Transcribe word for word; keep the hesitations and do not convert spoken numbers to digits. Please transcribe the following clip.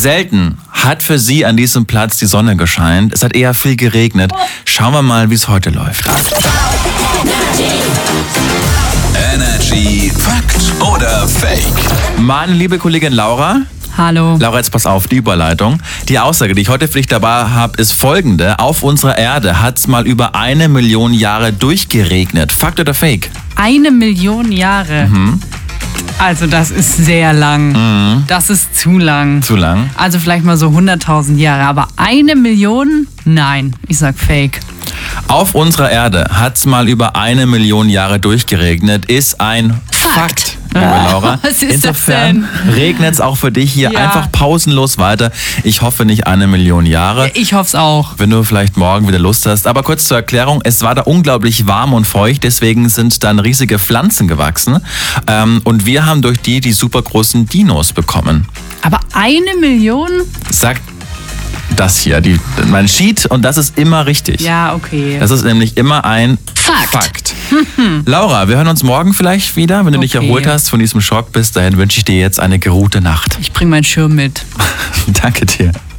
Selten hat für Sie an diesem Platz die Sonne gescheint. Es hat eher viel geregnet. Schauen wir mal, wie es heute läuft. Energy Fakt oder Fake? Meine liebe Kollegin Laura. Hallo. Laura, jetzt pass auf, die Überleitung. Die Aussage, die ich heute für dich dabei habe, ist folgende. Auf unserer Erde hat es mal über eine Million Jahre durchgeregnet. Fakt oder Fake? Eine Million Jahre? Mhm. Also das ist sehr lang. Mhm. Das ist zu lang. Zu lang? Also vielleicht mal so hunderttausend Jahre. Aber eine Million? Nein, ich sag Fake. Auf unserer Erde hat es mal über eine Million Jahre durchgeregnet. Ist ein Fakt. Fakt. Liebe Laura. Was ist Insofern das regnet es auch für dich hier Ja. einfach pausenlos weiter. Ich hoffe nicht eine Million Jahre. Ich hoffe es auch. Wenn du vielleicht morgen wieder Lust hast. Aber kurz zur Erklärung, es war da unglaublich warm und feucht, deswegen sind dann riesige Pflanzen gewachsen. Ähm, und wir haben durch die die super großen Dinos bekommen. Aber eine Million? Sagt das hier, die, mein Sheet, und das ist immer richtig. Ja, okay. Das ist nämlich immer ein Fakt. Fakt. Laura, wir hören uns morgen vielleicht wieder, wenn du dich Okay. erholt hast von diesem Schock. Bis dahin wünsche ich dir jetzt eine geruhte Nacht. Ich bring meinen Schirm mit. Danke dir.